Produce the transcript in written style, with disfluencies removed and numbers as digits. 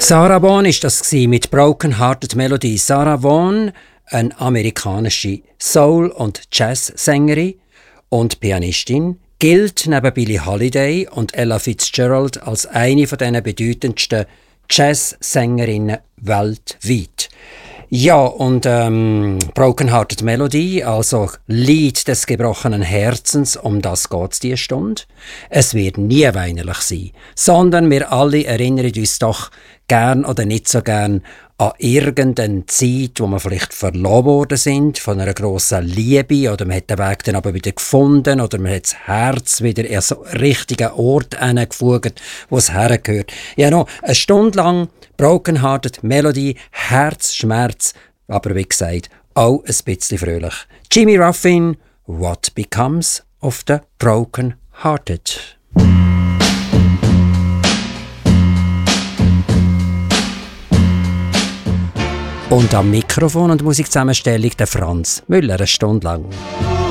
Sarah Vaughan ist das mit Broken Hearted Melody. Sarah Vaughan, eine amerikanische Soul- und Jazzsängerin und Pianistin, gilt neben Billie Holiday und Ella Fitzgerald als eine der bedeutendsten Jazzsängerinnen weltweit. Ja, und Broken Hearted Melody, also Lied des gebrochenen Herzens, um das geht's diese Stunde. Es wird nie weinerlich sein, sondern wir alle erinnern uns doch gern oder nicht so gern an irgendeine Zeit, wo wir vielleicht verloren worden sind von einer grossen Liebe, oder man hat den Weg dann aber wieder gefunden, oder man hat das Herz wieder an so richtigen Ort hingefugt, wo es hergehört. Ja, noch eine Stunde lang Broken Hearted Melody, Herzschmerz, aber wie gesagt, auch ein bisschen fröhlich. Jimmy Ruffin, What Becomes of the Broken Hearted? Und am Mikrofon und Musikzusammenstellung der Franz Müller, eine Stunde lang.